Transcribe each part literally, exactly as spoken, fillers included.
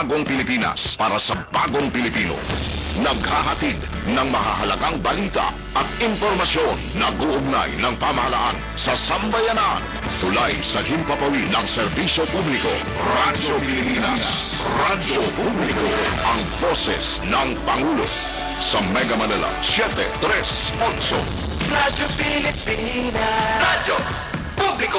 bagong Pilipinas para sa bagong Pilipino. Naghahatid ng mahahalagang balita at impormasyon na guugnay ng pamahalaan sa sambayanan. Tulay sa himpapawid ng serbisyo publiko. Radyo Pilipinas. Radyo Publiko. Ang boses ng Pangulo. Sa Mega Manila, seven three eight. Radyo Pilipinas. Radyo Publiko.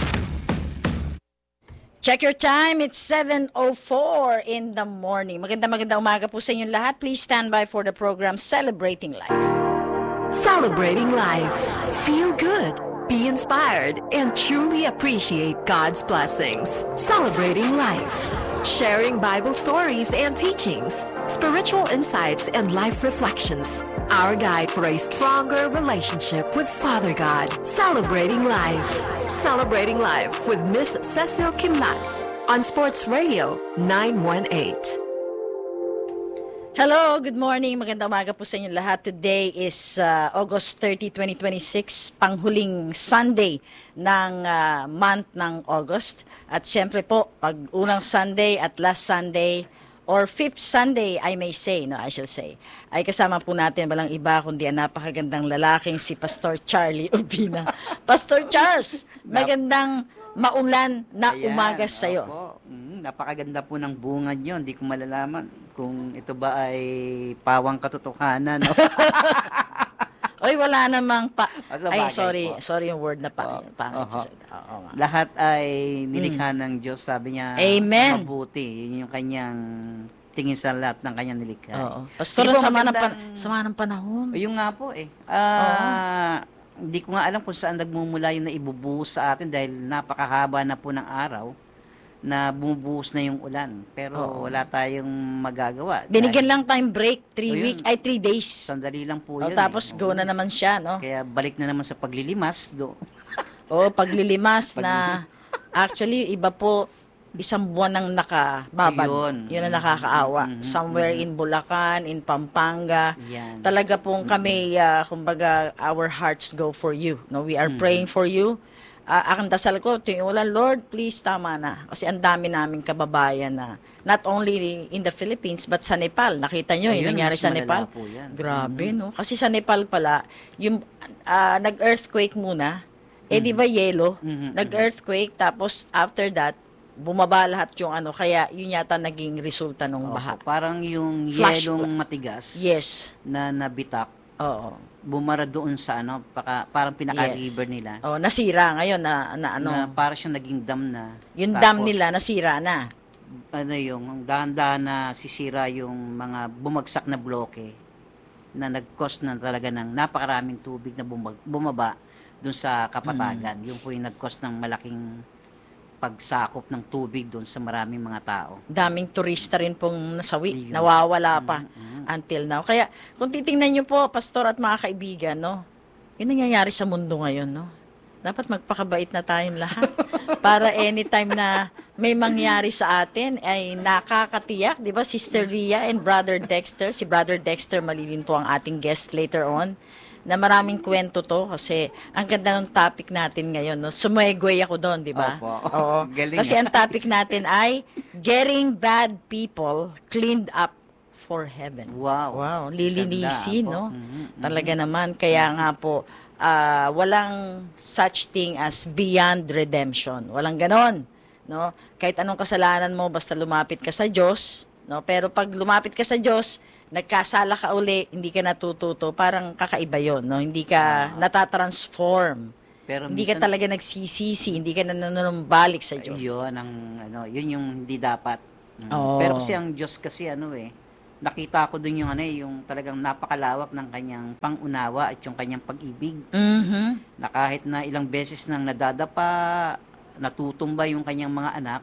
Check your time, it's seven oh four in the morning. Maganda maganda umaga po sa inyong lahat. Please stand by for the program Celebrating Life. Celebrating life. Feel good, be inspired, and truly appreciate God's blessings. Celebrating life. Sharing Bible stories and teachings, spiritual insights, and life reflections. Our guide for a stronger relationship with Father God. Celebrating life. Celebrating life with Miss Cecil Kimlat on Sports Radio nine one eight. Hello, good morning. Magandang umaga po sa inyo lahat. Today is uh, August thirtieth, twenty twenty-six, panghuling Sunday ng uh, month ng August. At siyempre po, pag unang Sunday at last Sunday, or fifth Sunday, I may say, no, I shall say, ay kasama po natin walang iba kundi ang napakagandang lalaking si Pastor Charlie Urbina. Pastor Charles, magandang maulan na Ayan, umaga sa'yo. Opo. Mm, napakaganda po ng bungad yun. Hindi ko malalaman kung ito ba ay pawang katotohanan. No? Oy, wala namang pa... Ah, sa Ay, bagay sorry. po. Sorry yung word na pa, Oo. pangit. Oho. Oo nga. Lahat ay nilikha ng Diyos. Sabi niya, Amen. mabuti. Yun yung kanyang tingin sa lahat ng kanyang nilikha. Oo. Pastor, Di ba sama, ng magandang- pan- sama ng panahon. Yung nga po eh. Ah, hindi ko nga alam kung saan nagmumula yung naibubuhos sa atin dahil napakahaba na po ng araw na bumubuhos na yung ulan. Pero Oo. wala tayong magagawa. Binigyan Dahil lang time break, three O, yun. week, ay three days. Sandali lang po O, yun. tapos eh. go Oo. na naman siya, no? Kaya balik na naman sa paglilimas. Do. O, paglilimas na, actually, iba po, isang buwan nang nakababad. Ayun. Yun ang nakakaawa. Mhm, Somewhere mhm. in Bulacan, in Pampanga. Yan. Talaga pong kami, uh, kumbaga, our hearts go for you. No, we are Mhm. praying for you. Uh, akong dasal ko, tuwing ulan, Lord, please, tama na. Kasi ang dami naming kababayan na, not only in the Philippines, but sa Nepal. Nakita nyo, yung Ayun, nangyari mas sa malala Nepal. po yan. Grabe, Mhm. no? Kasi sa Nepal pala, yung uh, nag-earthquake muna, eh di ba yelo? Mhm, Nag-earthquake, tapos after that, bumaba lahat yung ano, kaya yun yata naging resulta ng Opo, baha. parang yung Flash yelong flood. matigas Yes. na nabitak, Oo. bumara doon sa ano, paka, parang pinaka-river nila. Oh, nasira ngayon na, na ano, Na parang siyang naging dam na. yung Tapos, dam nila nasira na. ano yung dahan-dahan na sisira yung mga bumagsak na bloke na nag-cause na talaga ng napakaraming tubig na bumag, bumaba doon sa kapatagan. Mm. Yung po yung nag-cause ng malaking pagsakop ng tubig doon sa maraming mga tao. Daming turista rin pong nasawi, Ayun. nawawala pa Mhm. until now. Kaya kung titingnan nyo po, pastor at mga kaibigan, no, yun nangyayari sa mundo ngayon, no? Dapat magpakabait na tayong lahat para anytime na may mangyari sa atin ay nakakatiyak, di ba? Sister Ria and Brother Dexter, si Brother Dexter Malilin po ang ating guest later on, na maraming kwento to kasi ang ganda ng topic natin ngayon, no? Sumegway ako doon, di ba? Opo. Oo. Galing Kasi nga. ang topic natin ay Getting Bad People Cleaned Up for Heaven. Wow. Wow, lilinisin, Ganda no? po. Mhm, mhm. Talaga naman, kaya nga po, ah, walang such thing as beyond redemption. Walang ganon, no? Kahit anong kasalanan mo, basta lumapit ka sa Diyos, no? Pero pag lumapit ka sa Diyos, nagkasala ka uli, hindi ka natututo, parang kakaiba yon, no? Hindi ka natatransform. Pero Hindi ka minsan, talaga nagsisisi, hindi ka nanunumbalik sa Diyos. yun ang ano, yun yung hindi dapat. Mm. Oo. Pero kasi ang Diyos kasi ano eh, nakita ko dun yung ano eh, yung talagang napakalawak ng kanyang pangunawa at yung kanyang pag-ibig. Mhm. Na kahit na ilang beses nang nadadapa, natutumba yung kanyang mga anak,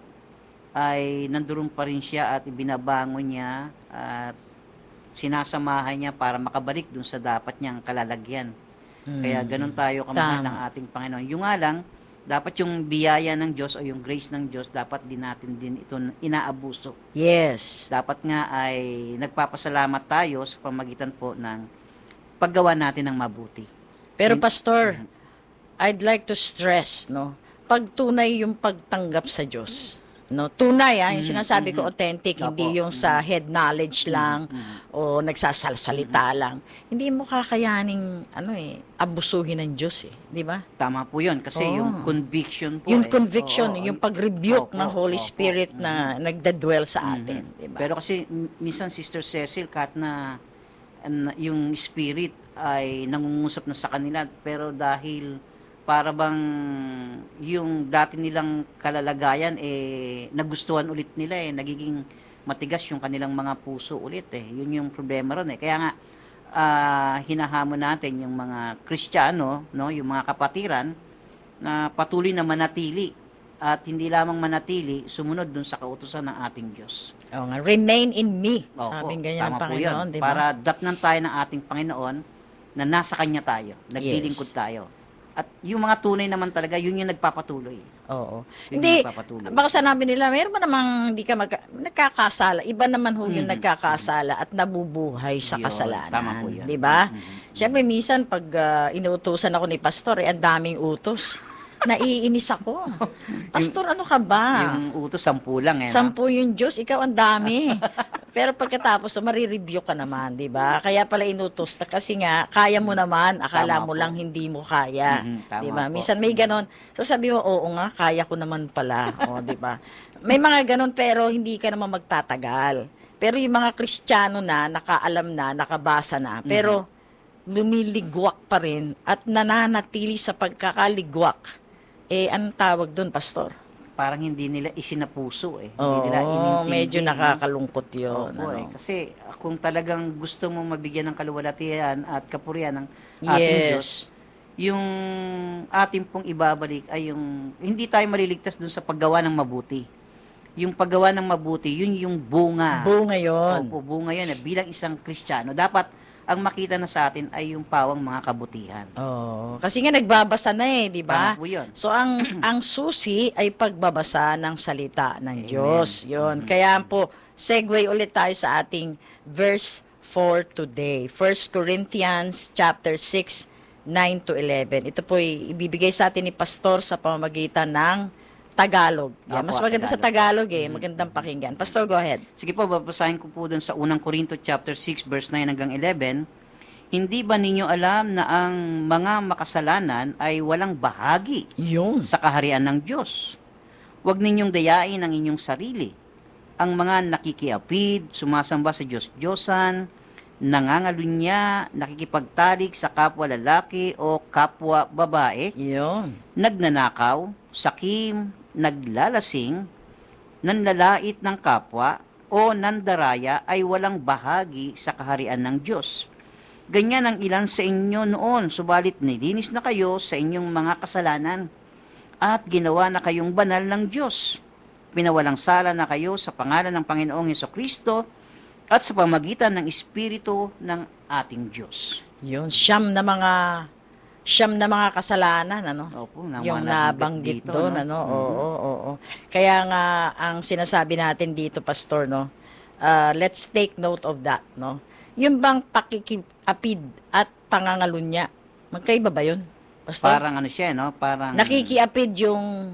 ay nandoon pa rin siya at ibinabangon niya at sinasamahan niya para makabalik dun sa dapat niyang kalalagyan. Kaya ganun tayo kamahal Tama. ng ating Panginoon. Yung nga lang, dapat yung biyaya ng Diyos o yung grace ng Diyos, dapat din natin din ito inaabuso. Yes. Dapat nga ay nagpapasalamat tayo sa pamagitan po ng paggawa natin ng mabuti. Pero In- pastor, I'd like to stress, no? Pag tunay yung pagtanggap sa Diyos, no? Tunay, ah, yung Mhm, sinasabi ko mhm. authentic, Opo. hindi yung sa head knowledge lang o nagsasalsalita lang. Hindi mo kakayaning ano eh, abusuhin ng Diyos eh, di ba? Tama po yun. Kasi Oo. yung conviction po Yung eh. conviction, Oo, yung pag-rebuke opo, ng Holy opo. Spirit na nagdadwell sa Mhm. atin, di ba? Pero kasi m- minsan Sister Cecil, kahit na na- yung spirit ay nangungusap na sa kanila, pero dahil para bang yung dati nilang kalalagayan eh nagustuhan ulit nila eh, nagiging matigas yung kanilang mga puso ulit eh. Yun yung problema ron eh. Kaya nga ah, hinahamon natin yung mga Kristiyano, no, yung mga kapatiran na patuloy na manatili at hindi lamang manatili, sumunod dun sa kautusan ng ating Diyos. Oo nga, remain in me. Opo, Sabing ganyan ng tama po Panginoon, yun. di ba? Para datnan tayo ng ating Panginoon na nasa Kanya tayo, naglilingkod Yes. tayo. At yung mga tunay naman talaga, yun yung nagpapatuloy. Oo. Yun Hindi, yung nagpapatuloy. baka sanabi nila, mayroon man namang hindi ka magka, nagkakasala. Iba naman ho yung Mhm. nagkakasala at nabubuhay sa Yun, kasalanan. tama po yun. Di ba? Mhm. Siyempre, minsan pag ah, inuutosan ako ni Pastor, eh, ang daming utos. Naiinis ako. Pastor, ano ka ba? Yung utos, sampu lang eh. no? Sampu yung Diyos, ikaw ang dami. Pero pagkatapos, marireview ka naman, di ba? Kaya pala inutos na kasi nga, kaya mo naman, akala Tama mo po. lang hindi mo kaya. Mhm, tama Di ba? po. Minsan may ganon. Sasabi mo, oo nga, kaya ko naman pala. O, di ba? May mga ganon pero hindi ka naman magtatagal. Pero yung mga Kristiyano na, nakaalam na, nakabasa na, pero lumiligwak pa rin at nananatili sa pagkakaligwak. Eh, anong tawag doon, Pastor? Parang hindi nila isinapuso eh. Hindi Oo, nila inintindi. medyo no? nakakalungkot yun. Opo, ano. eh. Kasi ah, kung talagang gusto mong mabigyan ng kaluwalhatian at kapurihan ng ating Diyos, Yes. yung ating pong ibabalik ay yung hindi tayo maliligtas dun sa paggawa ng mabuti. Yung paggawa ng mabuti, yun yung bunga. Bunga yun. Opo, bunga yun. Eh. Bilang isang Kristiyano, dapat ang makita na sa atin ay yung pawang mga kabutihan. Oo. Kasi nga nagbabasa na eh, di ba? Tama po yun. So ang ang susi ay pagbabasa ng salita ng Amen. Diyos. 'Yon. Mhm. Kaya po segue ulit tayo sa ating verse for today. First Corinthians chapter six, nine to eleven. Ito po ay ibibigay sa atin ni pastor sa pamamagitan ng Tagalog. Yan, Opo, mas maganda sa Tagalog. Tagalog eh, magandang pakinggan. Pastor, go ahead. Sige po, babasahin ko po dun sa unang Korinto chapter six verse nine hanggang eleven. Hindi ba ninyo alam na ang mga makasalanan ay walang bahagi 'Yun. sa kaharian ng Diyos? Huwag ninyong dayain ang inyong sarili. Ang mga nakikiapid, sumasamba sa Diyos-Diyosan, nangangalunya, nakikipagtalik sa kapwa lalaki o kapwa babae, 'Yun. nagnanakaw, sakim, naglalasing, nanlalait ng kapwa, o nandaraya ay walang bahagi sa kaharian ng Diyos. Ganyan ang ilan sa inyo noon, subalit nilinis na kayo sa inyong mga kasalanan at ginawa na kayong banal ng Diyos. Pinawalang sala na kayo sa pangalan ng Panginoong Hesukristo at sa pamagitan ng Espiritu ng ating Diyos. 'Yun, siyam na mga siyam na mga kasalanan, ano? Opo, na Yung mga nabanggit dito, doon, no? ano? Mhm. Oo, oo, oo. Kaya nga, ang sinasabi natin dito, Pastor, no? Uh, let's take note of that, no? Yung bang pakikiapid at pangangalunya, magkaiba ba yun, Pastor? Parang ano siya, no? Parang Nakikiapid yung...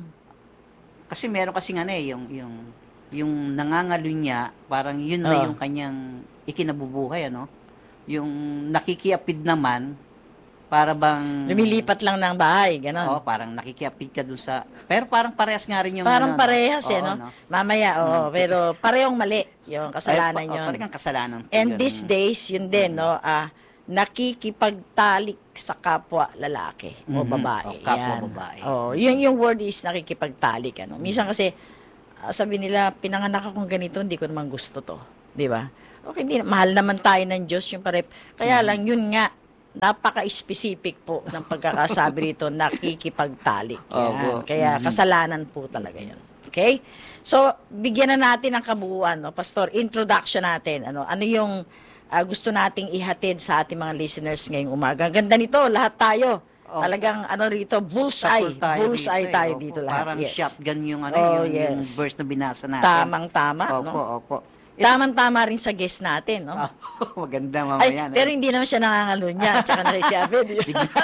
kasi meron kasi nga eh, yung yung yung nangangalunya, parang yun na Oo. yung kanyang ikinabubuhay, ano? Yung nakikiapid naman, para bang Lumilipat lang ng bahay, gano'n. Oo, parang nakikiapid ka dun sa, pero parang parehas nga rin yung Parang ano, no? parehas, eh, Oo, no? Mamaya, oo, pero parehong mali yung kasalanan Ay, pa- yun. oh, Talagang kasalanan po And yun. these days, yun din, no, ah, nakikipagtalik sa kapwa lalaki o Mhm. babae. O, kapwa Yan. babae. Oh, yun yung word is nakikipagtalik. Ano. Minsan kasi, ah, sabi nila, pinanganak akong ganito, hindi ko naman gusto to. Di ba? Okay, di, mahal naman tayo ng Diyos yung parep. Kaya lang, yun nga, napaka-specific po ng pagkakasabi rito, nakikipagtalik. Yan. Opo. Kaya Mhm. kasalanan po talaga yan. Okay? So, bigyan na natin ng kabuuan, no? Pastor, introduction natin. Ano, ano yung ah, gusto nating ihatid sa ating mga listeners ngayong umaga? Ang ganda nito, lahat tayo. Oh. Talagang ano rito, bullseye. Sakol tayo Bullseye dito, eh. tayo Opo, dito lahat. Parang Yes. shotgun yung ano, Oh, yung, yung yes. verse na binasa natin. Tamang-tama, Opo, no? opo. Tamang-tama rin sa guest natin, no? Ah, maganda Ay, mamaya. pero hindi naman siya nangangalunya at saka nakikiapid.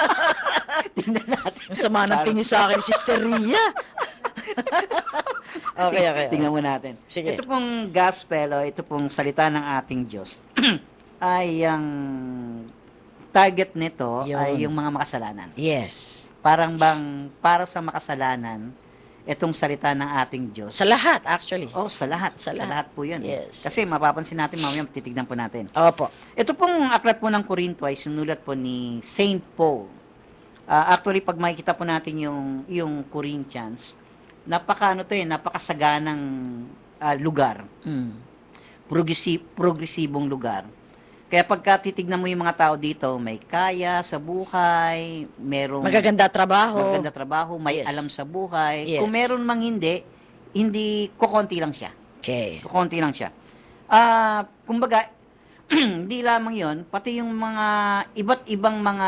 Tingnan natin. Ang sama ng tingin sa akin, Sister Ria. Okay, okay. Tingnan mo natin. Sige. Ito pong gospel, o ito pong salita ng ating Diyos, ay ang target nito Yun. ay yung mga makasalanan. Yes. Parang bang para sa makasalanan, itong salita ng ating Diyos. Sa lahat, actually. Oh, sa lahat. Sa, Sa lahat. lahat. po yun. Yes. Kasi mapapansin natin, mamaya titignan po natin. Opo. Ito pong aklat po ng Korinto ay sinulat po ni Saint Paul. Ah, actually, pag makikita po natin yung, yung Corinthians, napaka ano to eh, napakasaganang ah, lugar. Mm. Progresi- progresibong lugar. Kaya pagka titignan mo yung mga tao dito, may kaya sa buhay, merong Magaganda trabaho. maganda trabaho, may Yes. alam sa buhay. Yes. Kung meron mang hindi, hindi, kukonti lang siya. Okay. Kukonti lang siya. Ah, kumbaga, hindi lamang yon, pati yung mga iba't ibang mga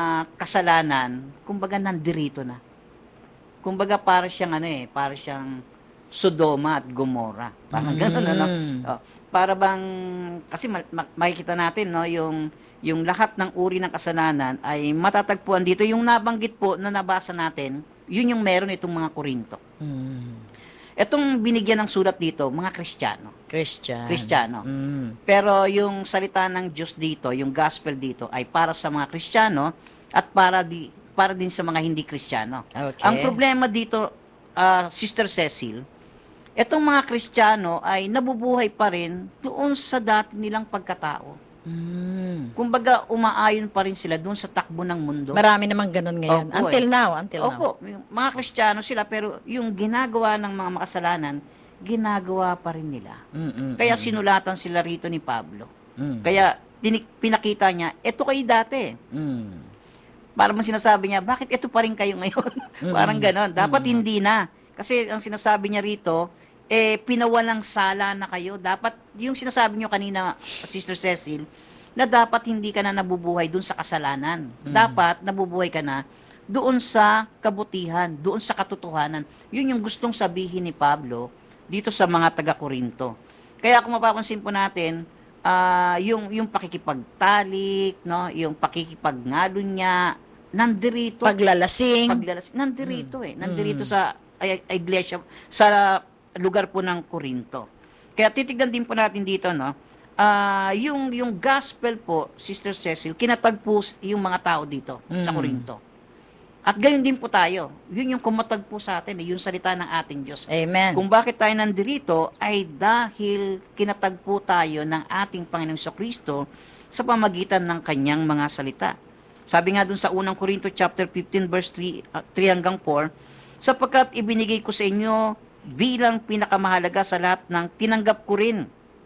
kasalanan, kumbaga nandirito na. Kumbaga para siyang ano eh, para siyang Sodoma at Gomora. Parang gano'n, ano? Oh, para bang, kasi ma- ma- makikita natin, no, yung, yung lahat ng uri ng kasalanan ay matatagpuan dito. Yung nabanggit po na nabasa natin, yun yung meron itong mga Korinto. Mm. Itong binigyan ng sulat dito, mga Kristiyano. Christian. Kristiyano. Mm. Pero yung salita ng Diyos dito, yung gospel dito, ay para sa mga Kristiyano at para, di, para din sa mga hindi Kristiyano. Okay. Ang problema dito, ah, Sister Cecil, itong mga Kristiyano ay nabubuhay pa rin doon sa dati nilang pagkatao. Mm. Kumbaga, umaayon pa rin sila doon sa takbo ng mundo. Marami namang ganun ngayon. Opo, until eh. now, until now. Opo, yung mga Kristiyano sila, pero yung ginagawa ng mga makasalanan, ginagawa pa rin nila. Mm-mm. Kaya sinulatan sila rito ni Pablo. Mm. Kaya tinik- pinakita niya, eto kayo dati. Mm. Parang sinasabi niya, bakit eto pa rin kayo ngayon? Parang ganon. Dapat hindi na. Kasi ang sinasabi niya rito, eh, pinawalang sala na kayo. Dapat, yung sinasabi niyo kanina, Sister Cecil, na dapat hindi ka na nabubuhay doon sa kasalanan. Dapat nabubuhay ka na doon sa kabutihan, doon sa katotohanan. Yun yung gustong sabihin ni Pablo dito sa mga taga-Korinto. Kaya kung mapapansin po natin, ah, yung, yung pakikipagtalik, no, yung pakikipagngalo niya, nandirito. Paglalasing. Paglalas, nandirito eh. Nandirito sa ay, ay, iglesia, sa lugar po ng Korinto. Kaya titignan din po natin dito, no, ah, yung, yung gospel po, Sister Cecil, kinatagpo yung mga tao dito sa Mm. Korinto. At gayon din po tayo. Yun yung kumatagpo sa atin, eh, yung salita ng ating Diyos. Amen. Kung bakit tayo nandirito ay dahil kinatagpo tayo ng ating Panginoong Kristo sa pamagitan ng kanyang mga salita. Sabi nga dun sa unang Korinto chapter fifteen verse three, uh, three hanggang four, sapagkat ibinigay ko sa inyo bilang pinakamahalaga sa lahat ng tinanggap ko rin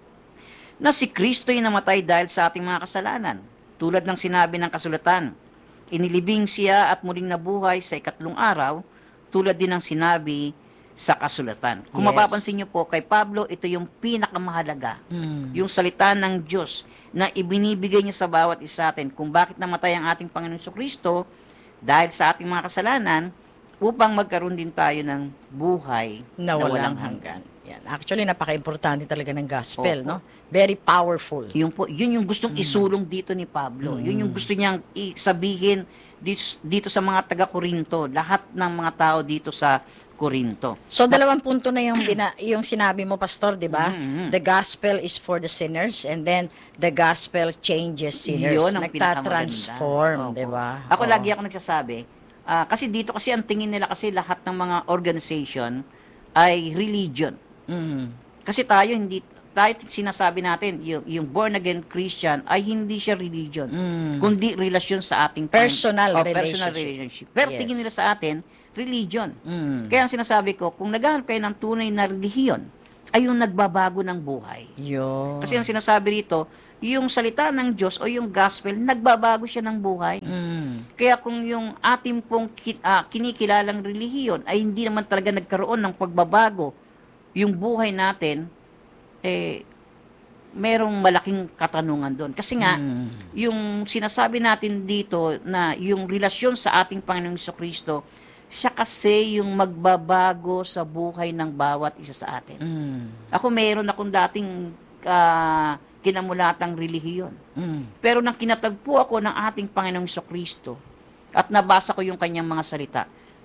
na si Kristo'y namatay dahil sa ating mga kasalanan. Tulad ng sinabi ng kasulatan, inilibing siya at muling nabuhay sa ikatlong araw, tulad din ng sinabi sa kasulatan. Kung Yes. mapapansin niyo po, kay Pablo, ito yung pinakamahalaga. Mm. Yung salita ng Diyos na ibinibigay niya sa bawat isa atin kung bakit namatay ang ating Panginoong Kristo dahil sa ating mga kasalanan upang magkaroon din tayo ng buhay Na walang hanggan. Yan. Actually, napaka-importante talaga ng gospel, Opo. no? Very powerful. Yun po, yun yung gustong isulong dito ni Pablo. Yun yung gusto niyang sabihin dito, dito sa mga taga-Korinto, lahat ng mga tao dito sa Korinto. So, dalawang punto na yung, bina, yung sinabi mo, Pastor, di ba? Mhm. The gospel is for the sinners and then the gospel changes sinners. Yun ang pinakamaganda. Nagtatransform, Opo. di ba? Ako Oo. lagi ako nagsasabi, ah, kasi dito kasi ang tingin nila kasi lahat ng mga organization ay religion. Mm. Kasi tayo hindi tayo sinasabi natin yung, yung born again Christian ay hindi siya religion, Mm. kundi relasyon sa ating Personal oh, relationship. personal relationship. Pero Yes. tingin nila sa atin religion. Mm. Kaya ang sinasabi ko, kung naghahanap kayo ng tunay na relihiyon, ay yung nagbabago ng buhay. Yun. Kasi ang sinasabi rito, yung salita ng Diyos o yung gospel, nagbabago siya ng buhay. Mm. Kaya kung yung ating pong ki- ah, kinikilalang relihiyon ay hindi naman talaga nagkaroon ng pagbabago, yung buhay natin, eh, merong malaking katanungan doon. Kasi nga, Mm. yung sinasabi natin dito na yung relasyon sa ating Panginoong Kristo, siya kasi yung magbabago sa buhay ng bawat isa sa atin. Mm. Ako mayroon akong dating ah, kinamulatang relihiyon. Mm. Pero nang kinatagpo ako ng ating Panginoong Kristo at nabasa ko yung kanyang mga salita,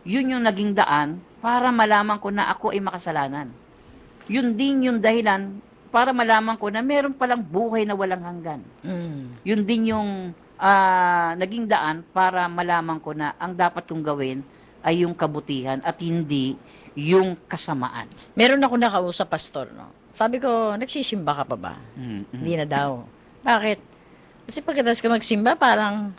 yun yung naging daan para malaman ko na ako ay makasalanan. Yun din yung dahilan para malaman ko na meron palang buhay na walang hanggan. Mm. Yun din yung ah, naging daan para malaman ko na ang dapat kong gawin ay yung kabutihan at hindi yung kasamaan. Meron ako nakausap, pastor, no? Sabi ko, nagsisimba ka pa ba? Mm-mm. Hindi na daw. Bakit? Kasi pagkatapos ko magsimba, parang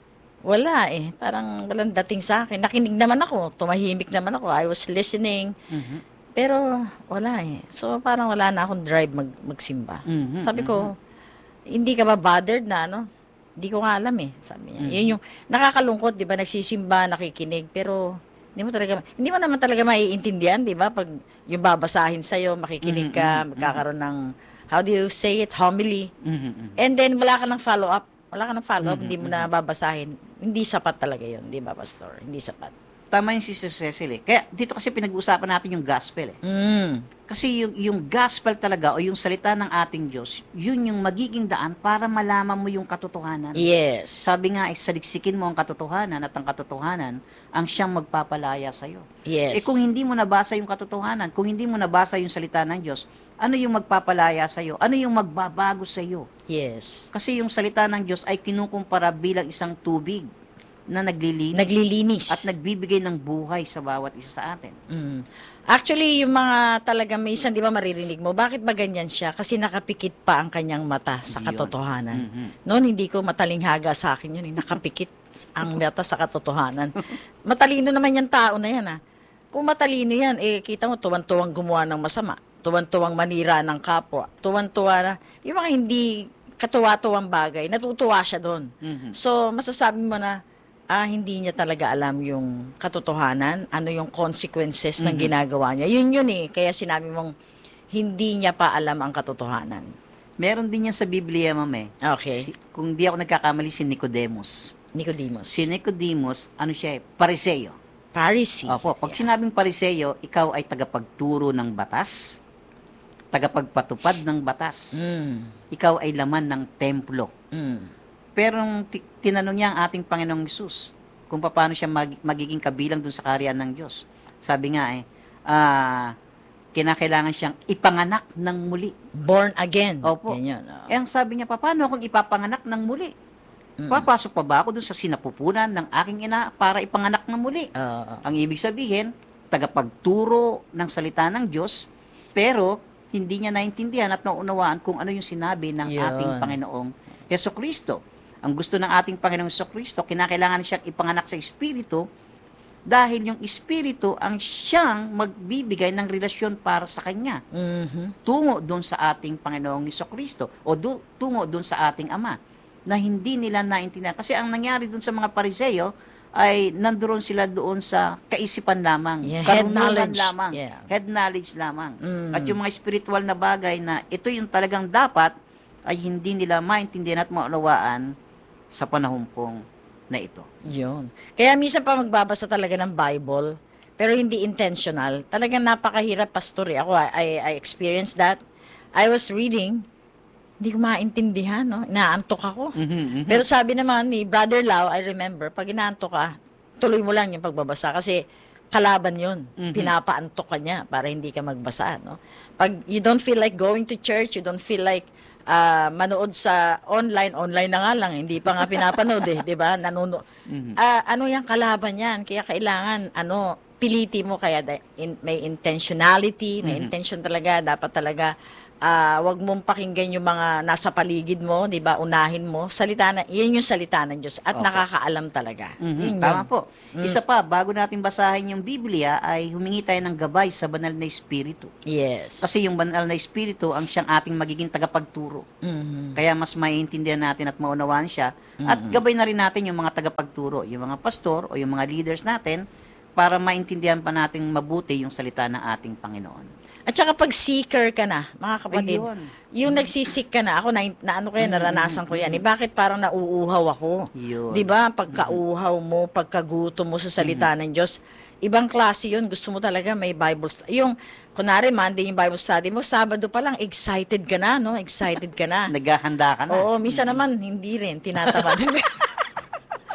wala eh. Parang walang dating sa akin. Nakinig naman ako. Tumahimik naman ako. I was listening. Mhm. Pero wala eh. So parang wala na akong drive mag magsimba. Mhm, Sabi ko, hindi ka ba bothered na ano? Hindi ko nga alam eh, sabi niya. Yun yung nakakalungkot, 'di ba? Nagsisimba, nakikinig, pero hindi mo talaga hindi mo naman talaga maiintindihan, 'di ba? Pag yung babasahin sa iyo, makikinig ka, magkakaroon ng how do you say it, homily. Mhm. And then wala ka ng follow up. Wala ka ng follow up, hindi mo na babasahin. Hindi sapat talaga 'yon, 'di ba, pastor? Hindi sapat. Tama yung Sister Cecily. Kaya dito kasi pinag-uusapan natin yung gospel eh. Mm. Kasi yung, yung gospel talaga o yung salita ng ating Diyos, yun yung magiging daan para malaman mo yung katotohanan. Yes. Sabi nga, eh, saliksikin mo ang katotohanan at ang katotohanan ang siyang magpapalaya sa'yo. Yes. Eh kung hindi mo nabasa yung katotohanan, kung hindi mo nabasa yung salita ng Diyos, ano yung magpapalaya sa'yo? Ano yung magbabago sa'yo? Yes. Kasi yung salita ng Diyos ay kinukumpara bilang isang tubig na naglilinis, Naglilinis. at nagbibigay ng buhay sa bawat isa sa atin. Mm. Actually, yung mga talaga minsan, di ba maririnig mo, bakit ba ganyan siya? Kasi nakapikit pa ang kanyang mata sa Yun. katotohanan. Mhm. Noon, hindi ko matalinghaga sa akin yun. Eh. Nakapikit ang mata sa katotohanan. Matalino naman yung tao na yan. Ah. Kung matalino yan, eh, kita mo, tuwan-tuwang gumawa ng masama. Tuwan-tuwang manira ng kapwa. Tuwan-tuwa na, yung mga hindi katuwa-tuwang bagay, natutuwa siya doon. Mhm. So, masasabi mo na, ah, hindi niya talaga alam yung katotohanan, ano yung consequences ng ginagawa niya. Yun yun eh. Kaya sinabi mong, hindi niya pa alam ang katotohanan. Meron din yan sa Biblia, ma'am eh. Okay. Si- kung di ako nagkakamali, si Nicodemus. Nicodemus. Si Nicodemus, ano siya eh, Pariseo. Pharisee. Opo, pag Yeah. sinabing Pariseo, ikaw ay tagapagturo ng batas, tagapagpatupad ng batas. Mm. Ikaw ay laman ng templo. Mm. Pero nung ti- tinanong niya ang ating Panginoong Hesus kung paano siya mag- magiging kabilang dun sa kaharian ng Diyos. Sabi nga eh, ah, kinakailangan siyang ipanganak ng muli. Born again. Opo. Yan yun. oh. Eh ang sabi niya, paano akong ipapanganak ng muli? Papasok pa ba ako dun sa sinapupunan ng aking ina para ipanganak ng muli? Oo. Ang ibig sabihin, tagapagturo ng salita ng Diyos, pero hindi niya naintindihan at naunawaan kung ano yung sinabi ng Yun. ating Panginoong Hesukristo. Ang gusto ng ating Panginoong Hesukristo, kinakailangan siyang ipanganak sa Espiritu dahil yung Espiritu ang siyang magbibigay ng relasyon para sa Kanya. Mhm. Tungo doon sa ating Panginoong Hesukristo o do, tungo doon sa ating Ama na hindi nila naintindihan. Kasi ang nangyari doon sa mga Pariseo ay nandoon sila doon sa kaisipan lamang, Yeah, head karunungan knowledge. lamang, Yeah. head knowledge lamang. Mm. At yung mga spiritual na bagay na ito yung talagang dapat ay hindi nila maintindihan at maunawaan sa panahon pong na ito. Yun. Kaya minsan pa magbabasa talaga ng Bible, pero hindi intentional. Talagang napakahirap, pastor. eh. Ako, I, I experienced that. I was reading, hindi ko maintindihan, no? Inaantok ako. Pero sabi naman ni Brother Lau, I remember, pag inaantok ka, tuloy mo lang yung pagbabasa kasi kalaban yun. Pinapaantok ka niya para hindi ka magbasa, no? Pag you don't feel like going to church, you don't feel like ah, manood sa online, online na nga lang, hindi pa nga pinapanood eh, 'di ba? Nanuno. Ah, ano yung kalaban yan? Kaya kailangan ano, piliti mo kaya da- in- may intentionality, may intention talaga, dapat talaga ah, wag mong pakinggan yung mga nasa paligid mo, 'di ba? Unahin mo salita na, 'yan yung salita ng Diyos at Opo. nakakaalam talaga. Mhm, Yun tama yun. po. Isa pa, bago natin basahin yung Biblia, ay humingi tayo ng gabay sa banal na Espiritu. Yes. Kasi yung banal na Espiritu ang siyang ating magiging tagapagturo. Mhm. Kaya mas maiintindihan natin at maunawaan siya. At gabay na rin natin yung mga tagapagturo, yung mga pastor o yung mga leaders natin para maintindihan pa natin mabuti yung salita ng ating Panginoon. At saka pag seeker ka na, mga kapatid, Ayun. yung nagsisik ka na, ako na, na ano ko yan, naranasan ko yan. Eh, bakit parang nauuhaw ako? Yun. 'Di ba? Pagkauhaw mo, pagkagutom mo sa salita ng Diyos, ibang klase yun. Gusto mo talaga may Bible study. Yung, kunwari, Monday yung Bible study mo, Sabado pa lang, excited ka na, no? Excited ka na. Naghahanda ka na. Oo, minsan naman, hindi rin, tinatamad.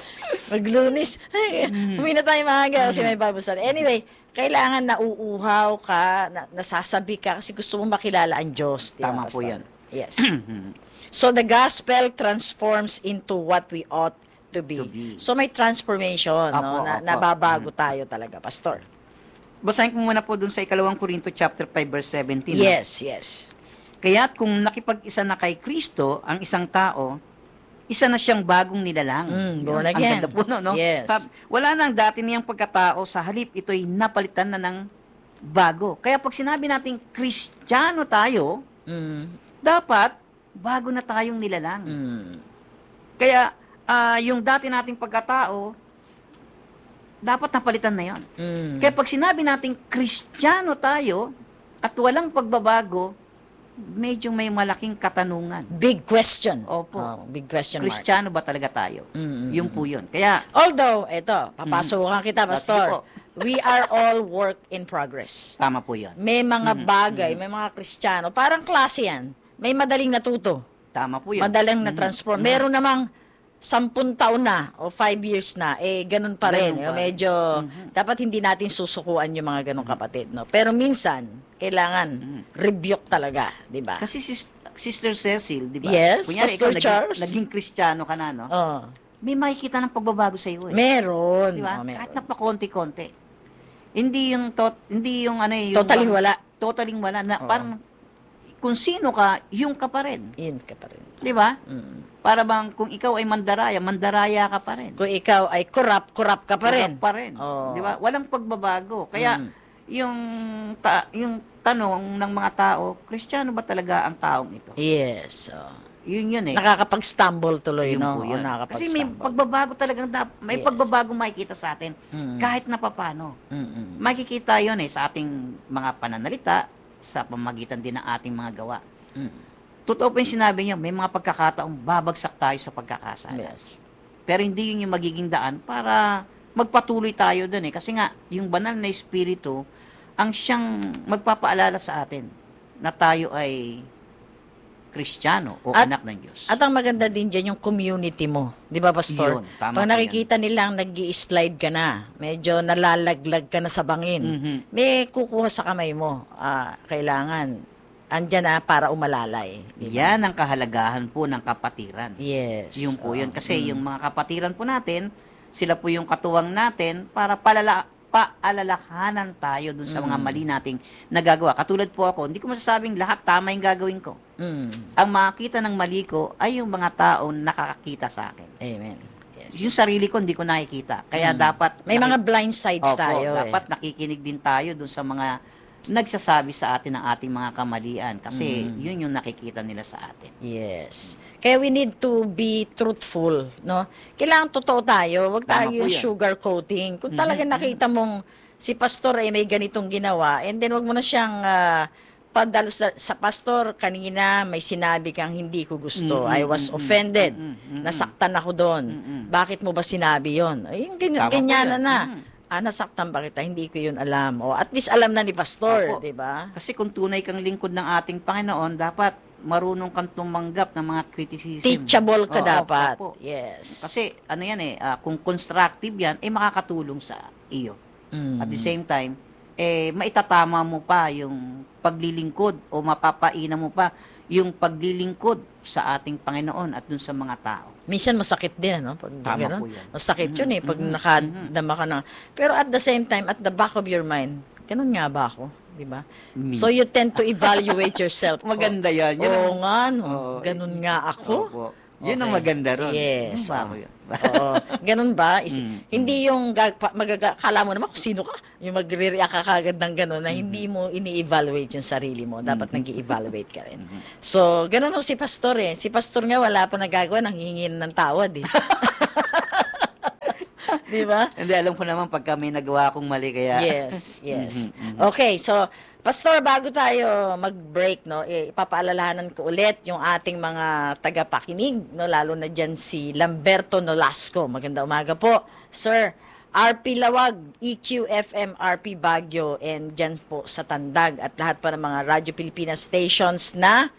Maglunis. Huwi na tayo maaga kasi may Bible study. Anyway, kailangan nauuhaw ka, na, nasasabi ka kasi gusto mo makilala ang Diyos. Di ba, Tama po Pastor? yan. Yes. So the gospel transforms into what we ought to be. To be. So may transformation, no? Apo, Na, apo. nababago tayo talaga, Pastor. Basahin ko muna po dun sa ikalawang Korinto chapter five verse seventeen. no? Yes, yes. Kaya't kung nakipag-isa na kay Kristo ang isang tao, isa na siyang bagong nilalang. Mm, born Yun, again. Ang ganda po, no? no? Yes. Sab- wala nang dati niyang pagkatao, sa halip ito'y napalitan na ng bago. Kaya pag sinabi nating Kristiyano tayo, Mm, dapat bago na tayong nilalang. mm. Kaya ah, yung dati nating pagkatao, dapat napalitan na yon. Mm. Kaya pag sinabi nating Kristiyano tayo at walang pagbabago, medyo may malaking katanungan. Big question. Opo. Oh, big question mark. Kristiyano ba talaga tayo? Mm, Yun po yun. Kaya, Although, eto, papasukan kita, Ah, sige Pastor. po. We are all work in progress. tama po yun. May mga bagay, may mga Kristiyano, parang klase yan. May madaling natuto, Tama po yun. madaling na-transform. Meron namang sampung taon na o five years na, eh, ganun pa rin. Ganun Eh, pa. medyo, dapat hindi natin susukuan yung mga ganun kapatid. No? Pero minsan, kailangan rebuke talaga, di ba? Kasi sis- Sister Cecil, di ba? Yes, Kunyari, Pastor ikaw, naging, Charles. naging Kristiyano ka na, no? Oh, May makikita ng pagbabago sa iyo eh. meron. Di ba? Oh, meron. Kahit na pa konti-konti. Hindi yung tot, hindi yung ano eh, yung Totaling wala. Totaling wala na Oo. parang kung sino ka, yung ka pa rin. Yun ka pa rin. Di ba? Mm. Para bang kung ikaw ay mandaraya, mandaraya ka pa rin. Kung ikaw ay corrupt, corrupt ka pa rin. Corrupt pa rin. Oo. Di ba? Walang pagbabago. Kaya Mm. yung ta- yung tanong ng mga tao, Kristiyano ba talaga ang taong ito? Yes. Oh. Yun yun eh. Nakakapag-stumble tuloy, Yun no? po yun. O, Kasi may nakakapag-stumble. pagbabago talagang dap- may Yes. pagbabago makikita sa atin Mm. kahit na papano. Mm-mm. Makikita yon eh sa ating mga pananalita, sa pamagitan din ng ating mga gawa. Mm. Totoo po yung sinabi niyo, may mga pagkakataong babagsak tayo sa pagkakasala. Yes. Pero hindi yun yung magiging daan para magpatuloy tayo dun eh. Kasi nga, yung banal na espiritu, ang siyang magpapaalala sa atin na tayo ay Kristiyano o At- anak ng Diyos. At ang maganda din dyan, yung community mo. Di ba, Pastor? Yun, tama Pag po nakikita nilang nag slide ka na, medyo nalalaglag ka na sa bangin, Mhm. may kukuha sa kamay mo. Ah, kailangan, andyan na para umalalay. Di ba? Yan ang kahalagahan po ng kapatiran. Yes. Yun po yun. Oh, Kasi mm. yung mga kapatiran po natin, sila po yung katuwang natin para palala, paalalahanan tayo dun sa mga Mm. mali nating nagagawa. Katulad po ako, hindi ko masasabing lahat tama yung gagawin ko. Mm. Ang makakita ng mali ko ay yung mga taong nakakakita sa akin. Amen. Yes. Yung sarili ko, hindi ko nakikita. Kaya Mm. dapat... May naki- mga blind sides Opo, tayo. dapat eh. nakikinig din tayo dun sa mga nagsasabi sa atin ng ating mga kamalian. Kasi Mm. yun yung nakikita nila sa atin. Yes. Kaya we need to be truthful, no? Kailangan totoo tayo, wag Tama tayo po yung yan. sugar coating. Kung Mhm, talaga nakita mong si pastor ay may ganitong ginawa, and then wag mo na siyang ah, pagdalo sa, sa pastor, kanina may sinabi kang hindi ko gusto. Mm, I was mm, mm, offended. mm, mm, mm. Nasaktan ako doon. Mm, mm. Bakit mo ba sinabi yon? Ay, yung ganyan, Tama po ganyan na yan. na. Mm. Ah, nasaktan ba kita? Hindi ko yun alam. O, at least alam na ni pastor, Opo. di ba? Kasi kung tunay kang lingkod ng ating Panginoon, dapat marunong kang tumanggap ng mga criticism. Teachable ka Oo, dapat. opo. Yes. Kasi ano yan eh, ah, kung constructive yan, eh makakatulong sa iyo. Mm. At the same time, eh maitatama mo pa yung paglilingkod o mapapaina mo pa yung paglilingkod sa ating Panginoon at dun sa mga tao. Minsan masakit din, ano? Pag Tama ganun. po yan. Masakit yun eh, pag Mhm, nakadama ka na. Pero at the same time, at the back of your mind, ganun nga ba ako? Di ba? So you tend to evaluate yourself. Maganda yan. Yan Oo ang- nga, no? Oo. Ganun nga ako. Opo. Yun ang Okay. maganda ron. Yes. Ano ba oo. ako yun? Oo. Ganun ba? Is- Mm, Hindi yung gag, pa- magaga, kala mo naman kung sino ka. Yung magre-react ka kagad ng ganun na hindi mo ini-evaluate yung sarili mo. Dapat nag-i-evaluate ka rin. So, ganun ho si pastor eh. Si pastor nga wala pa nagagawa, nanghihingin ng tawad eh. Di ba? Hindi, alam ko naman pagka may nagawa akong mali, kaya... Yes, yes. Mhm, mhm. Okay, so Pastor, bago tayo mag-break, no, eh, ipapaalalahanan ko ulit yung ating mga tagapakinig, no, lalo na dyan si Lamberto Nolasco. Maganda umaga po, Sir. R P Lawag, E Q F M, R P Baguio, and dyan po sa Tandag at lahat pa ng mga Radyo Pilipinas stations na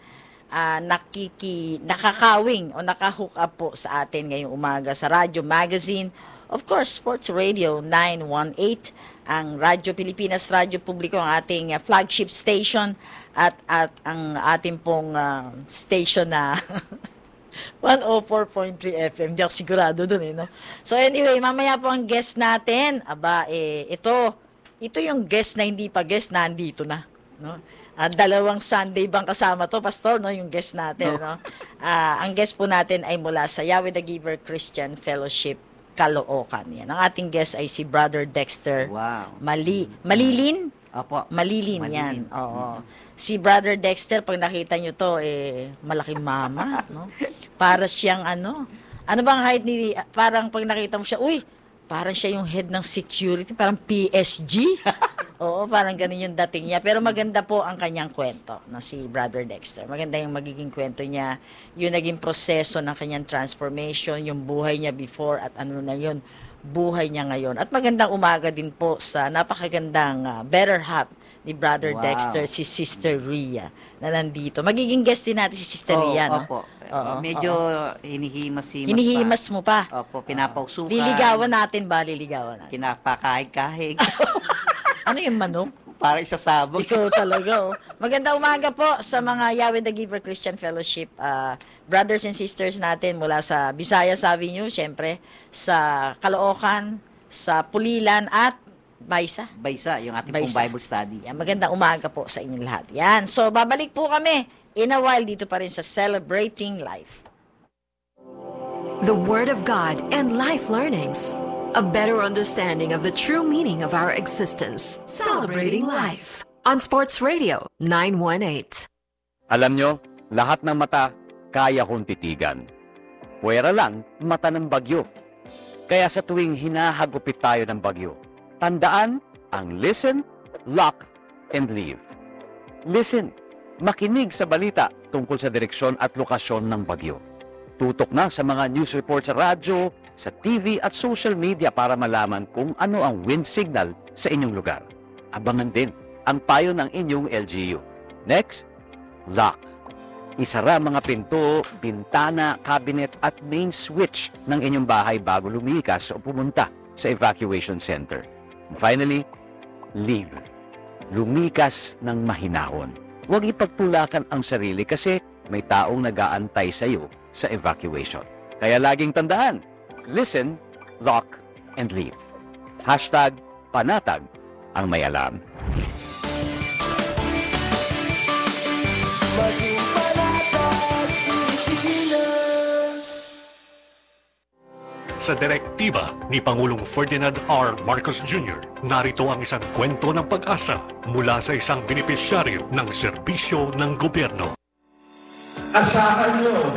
ah, nakiki, nakakawing o nakahook up po sa atin ngayong umaga sa Radyo Magazine. Of course, Sports Radio nine one eight, ang Radyo Pilipinas, Radyo Publiko, ang ating uh, flagship station at at ang ating pong uh, station na one oh four point three F M. Di ako sigurado dun eh, no? So anyway, mamaya po ang guest natin. Aba, eh, ito, ito yung guest na hindi pa guest, nandito na, no? Uh, dalawang Sunday bang kasama to, Pastor, no? Yung guest natin, no? Uh, ang guest po natin ay mula sa Yahweh the Giver Christian Fellowship, Caloocan. Yan. Ang ating guest ay si Brother Dexter. Wow. Mali, Malilin? Opo. Malilin, Malilin. yan. Oo. Si Brother Dexter, pag nakita nyo to, eh, malaking mama, no? Para siyang ano, ano bang height ni, parang pag nakita mo siya, uy, parang siya yung head ng security, parang P S G. Oo, parang ganun yung dating niya. Pero maganda po ang kanyang kwento, no, si Brother Dexter. Maganda yung magiging kwento niya, yung naging proseso ng kanyang transformation, yung buhay niya before at ano na yun, buhay niya ngayon. At magandang umaga din po sa napakagandang uh, better half ni Brother Wow. Dexter, si Sister Rhea, na nandito. Magiging guest din natin si Sister Oo, Rhea, no? Opo. Oo, Medyo oo. hinihimas-himas Hinihimas pa. mo pa. Opo, pinapausukan. Liligawan natin ba? Liligawan natin. Kinapakahig-kahig. Ano yung manok? Para isasabog. Ikaw talaga, oh. Maganda umaga po sa mga Yahweh the Giver Christian Fellowship uh, brothers and sisters natin mula sa Visayas Avenue, syempre, sa Caloocan, sa Pulilan at Baysa. Baysa, yung ating pong Baysa. Bible study. Yan, magandang umaga po sa inyong lahat. Yan, so babalik po kami in a while dito pa rin sa Celebrating Life. The Word of God and life learnings. A better understanding of the true meaning of our existence. Celebrating life. On Sports Radio nine one eight. Alam nyo, lahat ng mata kaya kong titigan. Puwera lang, mata ng bagyo. Kaya sa tuwing hinahagupit tayo ng bagyo, tandaan ang listen, lock, and leave. Listen, makinig sa balita tungkol sa direksyon at lokasyon ng bagyo. Tutok na sa mga news report sa radyo, sa T V at social media para malaman kung ano ang wind signal sa inyong lugar. Abangan din ang payo ng inyong L G U. Next, lock. Isara mga pinto, bintana, cabinet at main switch ng inyong bahay bago lumikas o pumunta sa evacuation center. And finally, leave. Lumikas ng mahinahon. Huwag ipagtulakan ang sarili kasi may taong nag-aantay sa iyo sa evacuation. Kaya laging tandaan, listen, lock, and leave. Hashtag panatag ang may alam. Sa direktiba ni Pangulong Ferdinand R. Marcos Junior, narito ang isang kwento ng pag-asa mula sa isang benepisyaryo ng serbisyo ng gobyerno. Asahan nyo,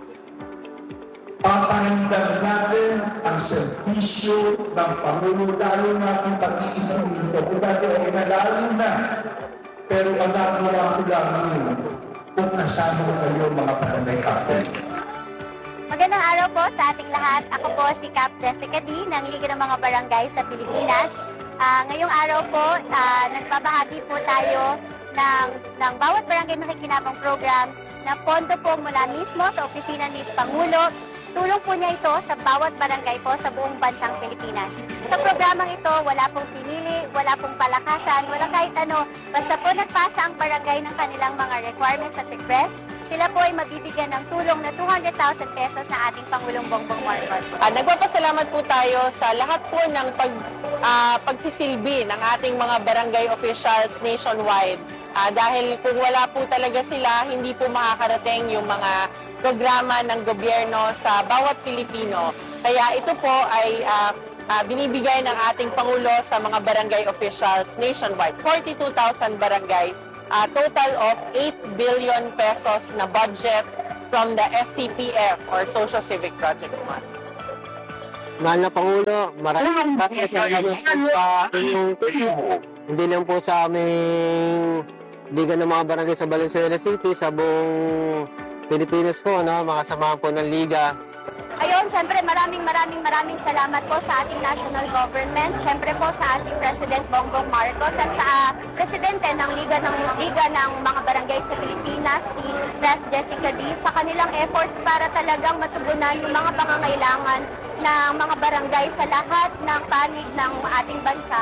papahandang natin ang serbisyo ng Pangulo, lalo natin pag-iisang dito. Kung dati ay nalalo na, pero magagawa ko lang yun kung kasama kayo mga barangay captain. Magandang araw po sa ating lahat. Ako po si Cap Jessica D. ng Liga ng mga Barangay sa Pilipinas. Uh, ngayong araw po, uh, nagbabahagi po tayo ng, ng bawat barangay makikinabang program na pondo po mula mismo sa opisina ni Pangulo. Tulong po niya ito sa bawat barangay po sa buong bansang Pilipinas. Sa programang ito, wala pong pinili, wala pong palakasan, wala kahit ano. Basta po nagpasa ang barangay ng kanilang mga requirements at request, sila po ay mabibigyan ng tulong na two hundred thousand pesos na ating Pangulong Bongbong Marcos. Uh, nagpapasalamat po tayo sa lahat po ng pag, uh, pagsisilbi ng ating mga barangay officials nationwide. Uh, dahil kung wala po talaga sila, hindi po makakarating yung mga programa ng gobyerno sa bawat Pilipino. Kaya ito po ay uh, uh, binibigay ng ating Pangulo sa mga barangay officials nationwide. forty-two thousand barangays, uh, total of eight billion pesos na budget from the S C P F or Social Civic Projects Fund. Mahal na Pangulo, maraming salamat sa inyong tulong. Hindi lang po sa aming Liga ng mga Barangay sa Valenzuela City, sa buong Pilipinas po, no? Mga samahan po ng Liga. I Ayun, syempre maraming maraming maraming salamat po sa ating national government, syempre po sa ating President Bongbong Marcos at sa uh, Presidente ng Liga ng Liga ng mga Barangay sa Pilipinas, si Pres Jessica D, sa kanilang efforts para talagang matugunan yung mga pangangailangan ng mga barangay sa lahat ng panig ng ating bansa.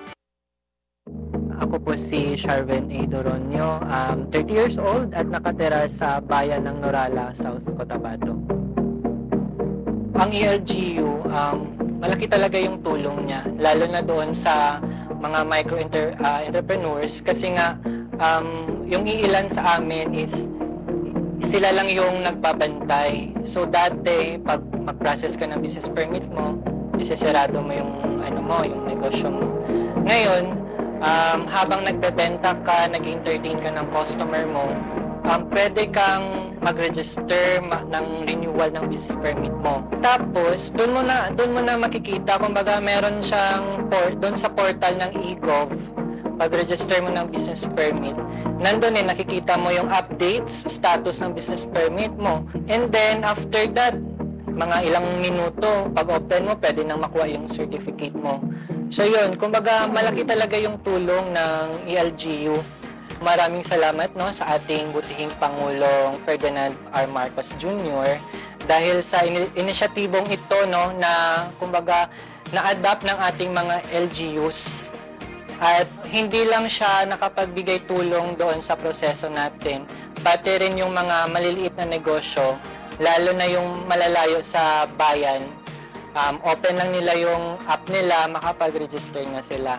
Ako po si Sharven A. Doronio, um, thirty years old at nakatira sa bayan ng Norala, South Cotabato. Ang E L G U, um, malaki talaga yung tulong niya, lalo na doon sa mga micro-entrepreneurs kasi nga um, yung iilan sa amin is sila lang yung nagbabantay. So dati, pag mag-process ka ng business permit mo, isesarado mo yung, ano mo, yung negosyo mo. Ngayon, Um, habang nagbebenta ka, nag-entertain ka ng customer mo, um, pwede kang mag-register ma- ng renewal ng business permit mo. Tapos, doon mo na, doon mo na makikita, kumbaga meron siyang port, doon sa portal ng e-gov, pag-register mo ng business permit, nandun eh, nakikita mo yung updates, status ng business permit mo. And then, after that, mga ilang minuto, pag open mo, pwede nang makuha yung certificate mo. So yun, kumbaga malaki talaga yung tulong ng E L G U. Maraming salamat no sa ating butihing Pangulong Ferdinand R. Marcos Junior dahil sa in- inisyatibong ito no na kumbaga na-adapt ng ating mga L G Us. At hindi lang siya nakapagbigay tulong doon sa proseso natin, pati rin yung mga maliliit na negosyo, lalo na yung malalayo sa bayan. Um, open lang nila yung app nila, makapag-register na sila.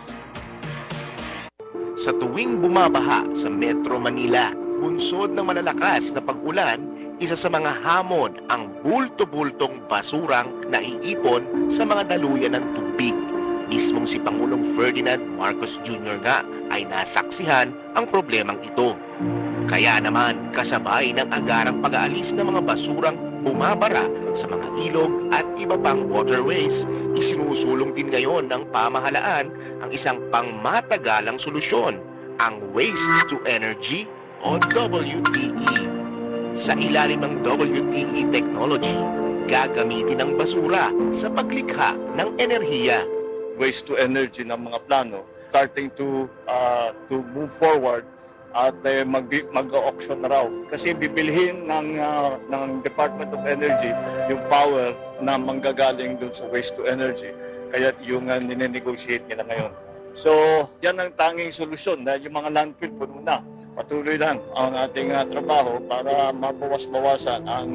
Sa tuwing bumabaha sa Metro Manila, bunsod ng malalakas na pag-ulan, isa sa mga hamon ang bulto-bultong basurang naiipon sa mga daluyan ng tubig. Mismong si Pangulong Ferdinand Marcos Junior nga ay nasaksihan ang problemang ito. Kaya naman kasabay ng agarang pag-aalis ng mga basurang bumabara sa mga ilog at iba pang waterways, isinusulong din ngayon ng pamahalaan ang isang pangmatagalang solusyon, ang Waste to Energy o W T E. Sa ilalim ng W T E technology, gagamitin ang basura sa paglikha ng enerhiya. Waste to energy ng mga plano starting to uh, to move forward at uh, mag mag-auction na raw kasi bibilhin ng uh, ng Department of Energy yung power na manggagaling dun sa waste to energy, kaya yung uh, nine-negotiate nila ngayon. So yan ang tanging solusyon na yung mga landfill puno na. Patuloy lang ang ating uh, trabaho para mabawas-bawasan ang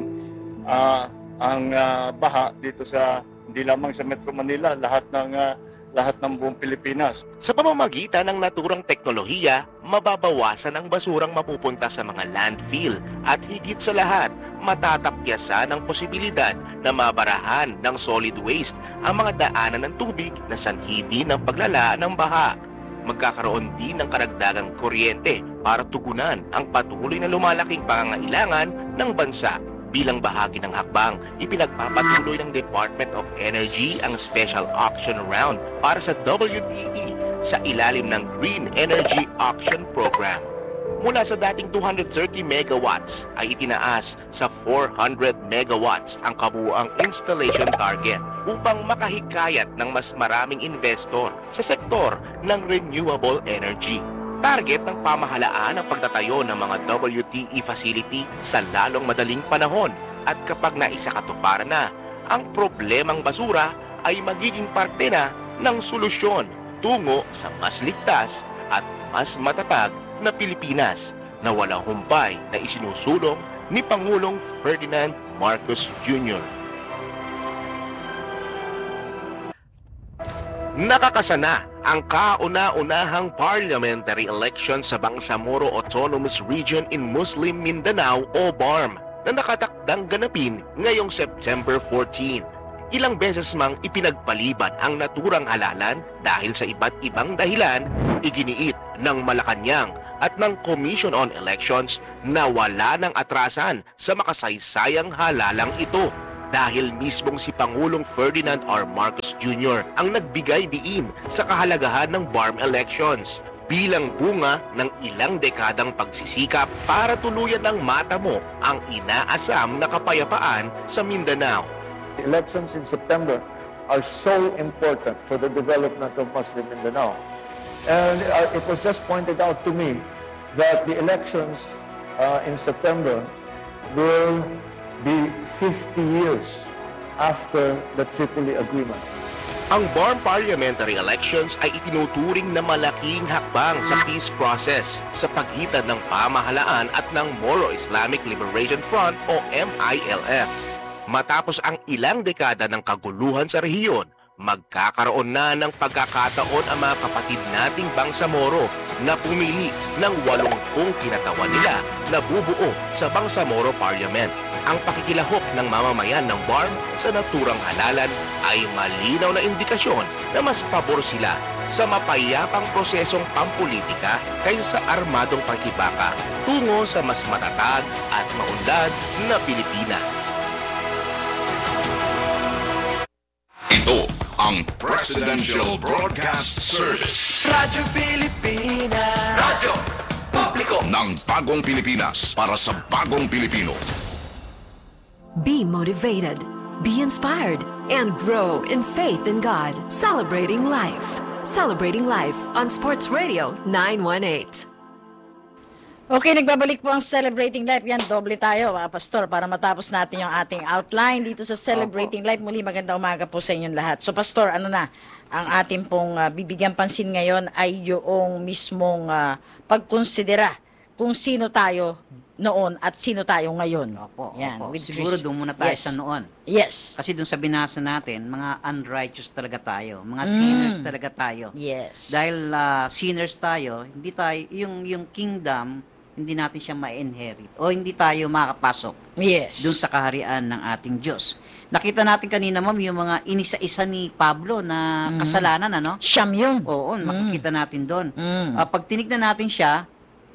uh, ang uh, baha dito sa hindi lamang sa Metro Manila, lahat ng uh, lahat ng buong Pilipinas. Sa pamamagitan ng naturang teknolohiya, mababawasan ang basurang mapupunta sa mga landfill at higit sa lahat, matatapyasan ang posibilidad na mabarahan ng solid waste ang mga daanan ng tubig na sanhi din ng paglala ng baha. Magkakaroon din ng karagdagang kuryente para tugunan ang patuloy na lumalaking pangangailangan ng bansa. Bilang bahagi ng hakbang, ipinagpapatuloy ng Department of Energy ang special auction round para sa W T E sa ilalim ng Green Energy Auction Program. Mula sa dating two hundred thirty megawatts ay itinaas sa four hundred megawatts ang kabuuang installation target upang makahikayat ng mas maraming investor sa sektor ng renewable energy. Target ng pamahalaan ang pagtatayo ng mga W T E facility sa lalong madaling panahon at kapag naisakatuparan na, ang problemang basura ay magiging parte na ng solusyon tungo sa mas ligtas at mas matatag na Pilipinas na walang humpay na isinusulong ni Pangulong Ferdinand Marcos Junior Nakakasana ang kauna-unahang parliamentary election sa Bangsamoro Autonomous Region in Muslim Mindanao o B A R M na nakatakdang ganapin ngayong September fourteenth. Ilang beses mang ipinagpaliban ang naturang halalan dahil sa iba't ibang dahilan, iginiit ng Malacanang at ng Commission on Elections na wala ng atrasan sa makasaysayang halalang ito. Dahil mismong si Pangulong Ferdinand R. Marcos Junior ang nagbigay diin sa kahalagahan ng B A R M elections bilang bunga ng ilang dekadang pagsisikap para tuluyan ng matamo ang inaasam na kapayapaan sa Mindanao. The elections in September are so important for the development of Muslim Mindanao. And uh, it was just pointed out to me that the elections uh, in September will be fifty years after the Tripoli Agreement. Ang B A R M parliamentary elections ay itinuturing na malaking hakbang sa peace process sa pagitan ng pamahalaan at ng Moro Islamic Liberation Front o M I L F. Matapos ang ilang dekada ng kaguluhan sa rehiyon, magkakaroon na ng pagkakataon ang mga kapatid nating Bangsamoro na pumili ng walongpung kinatawan nila na bubuo sa Bangsamoro Parliament. Ang pakikilahok ng mamamayan ng B A R M sa naturang halalan ay malinaw na indikasyon na mas pabor sila sa mapayapang prosesong pampolitika kaysa sa armadong pagkibaka tungo sa mas matatag at maunlad na Pilipinas. Ito ang Presidential Broadcast Service. Radyo Pilipinas. Radyo Publiko ng Bagong Pilipinas para sa Bagong Pilipino. Be motivated, be inspired, and grow in faith in God. Celebrating life. Celebrating life on Sports Radio nine one eight. Okay, nagbabalik po ang Celebrating Life. Yan, doble tayo, mga pastor, para matapos natin yung ating outline dito sa Celebrating Life. Muli, magandang umaga po sa inyong lahat. So, pastor, ano na, ang ating pong uh, bibigyan pansin ngayon ay yung mismong uh, pagkonsidera kung sino tayo noon at sino tayo ngayon. Opo, yan, opo. with Siguro Christ. doon muna tayo Yes. sa noon. Yes. Kasi doon sa binasa natin, mga unrighteous talaga tayo. Mga Mm. sinners talaga tayo. Yes. Dahil uh, sinners tayo, hindi tayo, yung, yung kingdom, hindi natin siya ma-inherit o hindi tayo makapasok yes. doon sa kaharian ng ating Diyos. Nakita natin kanina, ma'am, yung mga inisa-isa ni Pablo na Mm. kasalanan, ano? Siyam yun. Oo, makikita natin doon. Mm. Uh, pag tinignan natin siya,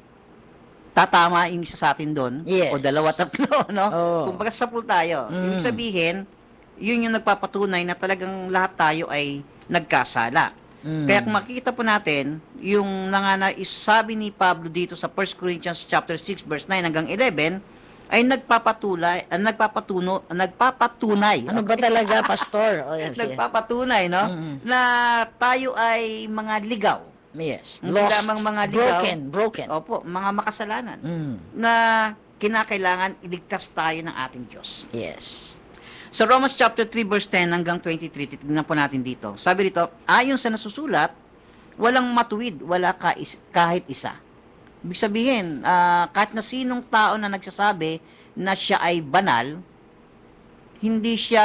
tatama yung isa sa atin doon, Yes. o dalawa, tatlo, no? Oo. Kung baga sapul tayo, Mm. ibig sabihin, yun yung nagpapatunay na talagang lahat tayo ay nagkasala. Mm. Kaya kung makikita po natin, yung nangana sabi ni Pablo dito sa First Corinthians chapter six verse nine hanggang eleven ay nagpapatulay, uh, nagpapatuno, nagpapatunay. Ano ba talaga, pastor? Oh, yes, nagpapatunay, no? Mm-hmm. Na tayo ay mga ligaw. Yes. Hindi Lost, lamang mga ligaw. broken, broken. Opo, mga makasalanan. Mm. Na kinakailangan iligtas tayo ng ating Diyos. Yes. Sa Romans chapter three verse ten hanggang twenty-three, titignan po natin dito. Sabi dito, ayon sa nasusulat, walang matuwid, wala kais- kahit isa. Ibig sabihin, uh, kahit na sinong tao na nagsasabi na siya ay banal, hindi siya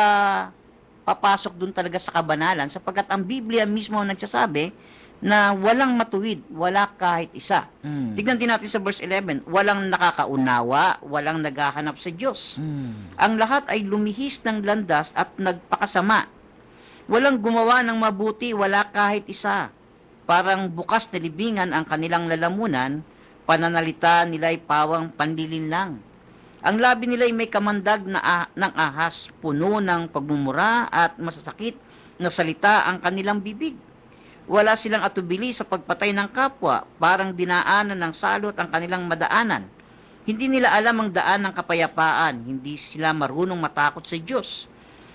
papasok dun talaga sa kabanalan sapagkat ang Biblia mismo ang nagsasabi na walang matuwid, wala kahit isa. Mm. Tignan din natin sa verse eleven, walang nakakaunawa, walang naghahanap sa Diyos. Mm. Ang lahat ay lumihis ng landas at nagpakasama. Walang gumawa ng mabuti, wala kahit isa. Parang bukas na libingan ang kanilang lalamunan, pananalita nila'y pawang pandilin lang. Ang labi nila'y may kamandag na ah, ng ahas, puno ng pagmumura at masasakit na salita ang kanilang bibig. Wala silang atubili sa pagpatay ng kapwa, parang dinaanan ng salot ang kanilang madaanan. Hindi nila alam ang daan ng kapayapaan, hindi sila marunong matakot sa Diyos.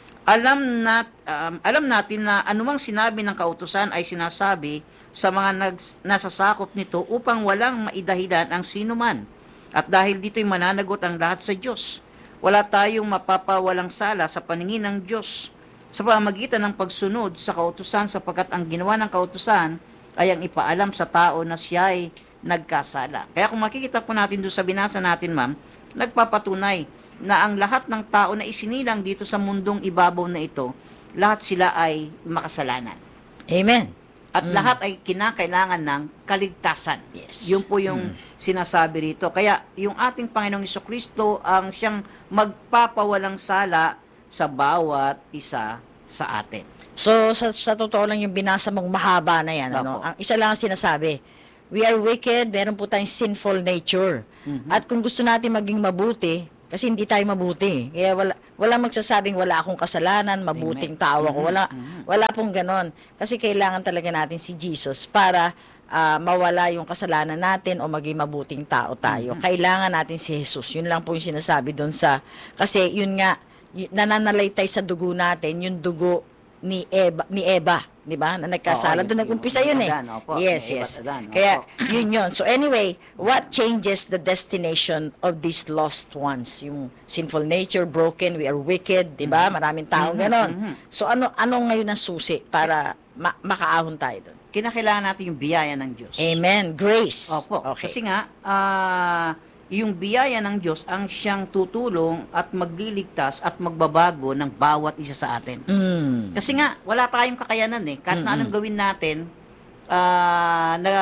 Alam, nat, um, alam natin na anumang sinabi ng kautusan ay sinasabi sa mga nags, nasasakop nito upang walang maidahilan ang sinuman. At dahil dito'y mananagot ang lahat sa Diyos. Wala tayong mapapawalang sala sa paningin ng Diyos sa pamamagitan ng pagsunod sa kautusan sapagkat ang ginawa ng kautusan ay ang ipaalam sa tao na siya ay nagkasala. Kaya kung makikita po natin doon sa binasa natin, ma'am, nagpapatunay na ang lahat ng tao na isinilang dito sa mundong ibabaw na ito, lahat sila ay makasalanan. Amen. At Mm. lahat ay kinakailangan ng kaligtasan. Yes. Yun po yung Mm. sinasabi rito. Kaya yung ating Panginoong Jesucristo ang siyang magpapawalang sala sa bawat isa sa atin. So, sa, sa totoo lang yung binasa mong mahaba na yan, ano? Opo. Ang isa lang ang sinasabi, we are wicked, meron po tayong sinful nature. Mhm. At kung gusto natin maging mabuti, kasi hindi tayo mabuti. Kaya wala, wala magsasabing wala akong kasalanan, mabuting tao ako. Wala, wala pong ganon. Kasi kailangan talaga natin si Jesus para ah, mawala yung kasalanan natin o maging mabuting tao tayo. Kailangan natin si Jesus. Yun lang po yung sinasabi doon sa, kasi yun nga, y- nananalaytay sa dugo natin, yung dugo ni Eva, ni Eva, di ba? Na nagkasala. Oo, Doon yung- nag-umpisa yung yun eh. Adan, opo. Yes, Ni Eva yes. at Adan, Kaya, opo. yun yun. So anyway, what changes the destination of these lost ones? Yung sinful nature, broken, we are wicked, di ba? Maraming taong Mhm, ganon. mhm. So ano ano ngayon ang susi para ma- makaahon tayo doon? Kinakailangan natin yung biyaya ng Diyos. Amen. Grace. Opo. Okay. Kasi nga, ah, yung biyaya ng Diyos ang siyang tutulong at magliligtas at magbabago ng bawat isa sa atin. Mm. Kasi nga, wala tayong kakayanan eh. Kahit na Mm-mm. anong gawin natin, ah, na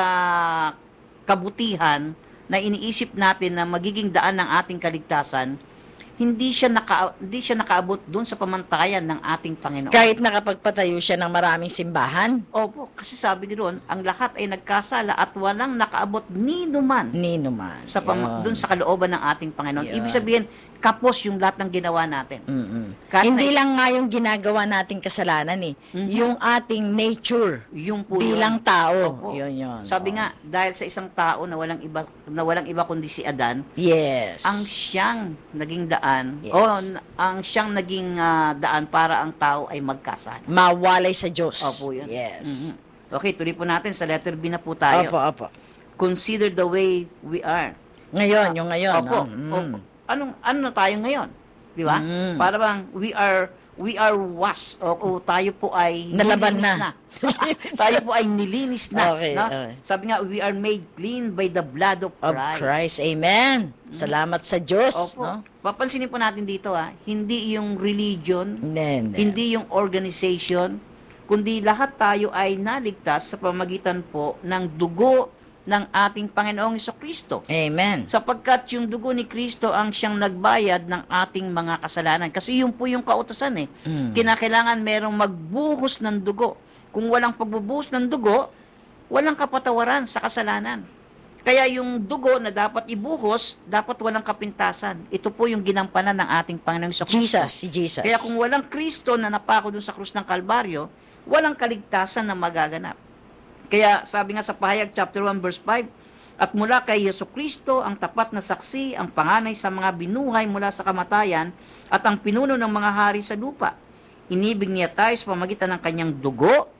kabutihan na iniisip natin na magiging daan ng ating kaligtasan, hindi siya naka hindi siya nakaabot doon sa pamantayan ng ating Panginoon. Kahit nakapagpatayo siya ng maraming simbahan? Opo, kasi sabi doon, ang lahat ay nagkasala at walang nakaabot ni numan. Ni numan. Sa pam- Yun. doon sa kalooban ng ating Panginoon. Yun. Ibig sabihin, kapos yung lahat ng ginawa natin. Mm-mm. Kahit Hindi na- lang nga yung ginagawa nating kasalanan eh. Yung ating nature yung po bilang yun. tao. Opo. Yun yun. Sabi nga, dahil sa isang tao na walang iba na walang iba kundi si Adan, Yes. ang siyang naging daan Yes. o n- ang siyang naging ah, daan para ang tao ay magkasala. Mawalay sa Diyos. Opo, yun. Yes. Mhm. Okay, tuloy po natin sa letter B na po tayo. Opo, opo. Consider the way we are. Ngayon, yung ngayon. Opo. no? Mm. Opo. Anong ano na tayo ngayon? Di ba? Mm. Para bang we are we are washed o, o tayo po ay Nalaban nilinis na. tayo po ay nilinis na. Okay, no? okay. Sabi nga, we are made clean by the blood of Of Christ. Christ. Amen. Salamat sa Diyos. Opo. No? Papansinin po natin dito ha, hindi yung religion, Hindi, hindi. hindi yung organization, kundi lahat tayo ay naligtas sa pamagitan po ng dugo ng ating Panginoong Hesukristo. Amen. Sapagkat yung dugo ni Kristo ang siyang nagbayad ng ating mga kasalanan. Kasi yun po yung kautosan eh. Mm. Kinakailangan merong magbuhos ng dugo. Kung walang pagbubuhos ng dugo, walang kapatawaran sa kasalanan. Kaya yung dugo na dapat ibuhos, dapat walang kapintasan. Ito po yung ginampanan ng ating Panginoong Hesukristo. Jesus, si Jesus. Kaya kung walang Kristo na napako dun sa krus ng Kalbaryo, walang kaligtasan na magaganap. Kaya sabi nga sa Pahayag chapter one verse five, at mula kay Hesukristo ang tapat na saksi, ang panganay sa mga binuhay mula sa kamatayan, at ang pinuno ng mga hari sa lupa. Inibig niya tayo sa pamagitan ng kanyang dugo,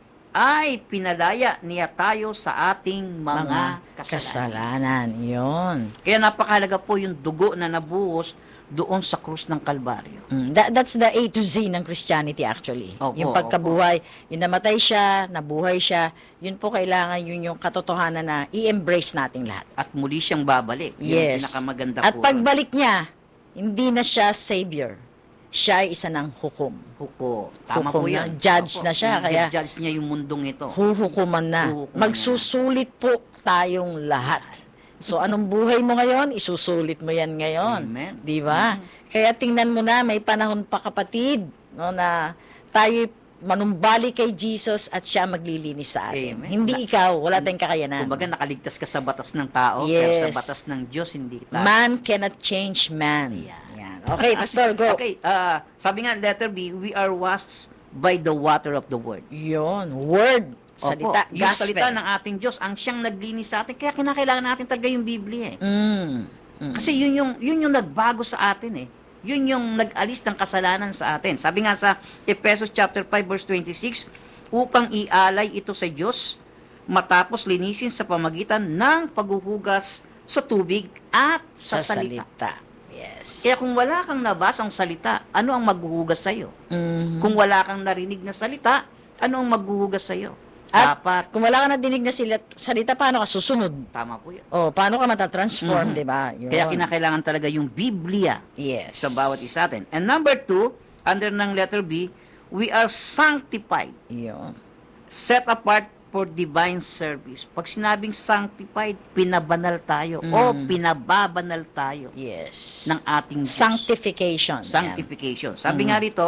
ay pinalaya niya tayo sa ating mga, mga kasalanan. kasalanan. Yun. Kaya napakahalaga po yung dugo na nabuhos doon sa krus ng Kalbaryo. Mm, that, that's the A to Z ng Christianity actually. Opo, yung pagkabuhay, yung namatay siya, nabuhay siya, yun po kailangan yun yung katotohanan na i-embrace nating lahat. At muli siyang babalik. Yun ang Yes. pinakamaganda At po. pagbalik niya, hindi na siya savior. Siya ay isa ng hukom. Huko. Tama Hukom po na. yan. Judge Opo. na siya. Kaya Judge niya yung mundong ito. huhukuman na. Huhukuman Magsusulit po tayong lahat. So anong buhay mo ngayon, isusulit mo yan ngayon. Amen. Di ba? Kaya tingnan mo na, may panahon pa kapatid, no, na tayo manumbalik kay Jesus at siya maglilinis sa atin. Amen. Hindi Na- ikaw, wala tayong kakayanan. Kumbaga nakaligtas ka sa batas ng tao, pero sa Yes. batas ng Diyos hindi tayo. Man cannot change man. Yan. Okay, Pastor, go. Okay, ah, sabi nga letter B, we are washed by the water of the word. Yun, word, salita, Opo, yung gospel. salita ng ating Diyos, ang siyang naglinis sa atin, kaya kinakailangan natin talaga yung Biblia eh. Mm. Mm. Kasi yun yung, yun yung nagbago sa atin eh. Yun yung nag-alis ng kasalanan sa atin. Sabi nga sa Ephesians chapter five verse twenty-six, upang ialay ito sa Diyos, matapos linisin sa pamagitan ng paghuhugas sa tubig at sa, sa salita. salita. Yes. Kaya kung wala kang nabasang salita, ano ang maghuhugas sa'yo? Mhm. Kung wala kang narinig na salita, ano ang maghuhugas sa'yo? At Dapat. kung wala ka nadinig na sila, salita, paano ka susunod? Tama po yan. Oh, paano ka matatransform, Mhm. di ba? Yun. Kaya kinakailangan talaga yung Biblia yes. sa bawat isa natin. And number two, under ng letter B, we are sanctified. Yun. Set apart for divine service. Pag sinabing sanctified, pinabanal tayo Mm. o pinababanal tayo Yes. ng ating Diyos. Sanctification. Sanctification. Sabi Mm. nga rito,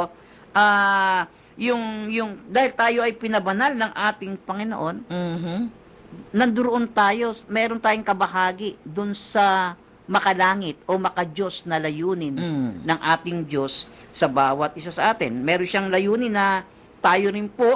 ah, yung, yung, dahil tayo ay pinabanal ng ating Panginoon, Mhm. nanduroon tayo, meron tayong kabahagi dun sa makalangit o makadiyos na layunin Mm. ng ating Diyos sa bawat isa sa atin. Meron siyang layunin na tayo rin po